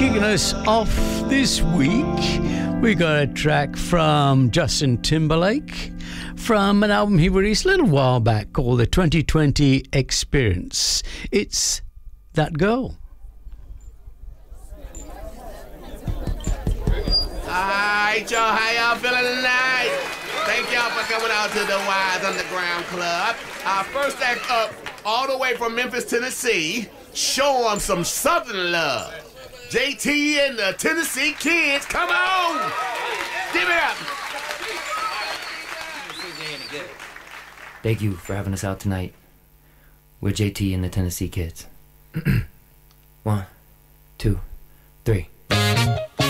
Kicking us off this week, we got a track from Justin Timberlake from an album he released a little while back called The 2020 Experience. It's That Girl. Alright, y'all, how y'all feeling tonight? Thank y'all for coming out to the Wise Underground Club. Our first act up, all the way from Memphis, Tennessee. Show them some Southern love. JT and the Tennessee Kids, come on! Give it up! Thank you for having us out tonight. We're JT and the Tennessee Kids. 1, 2, 3.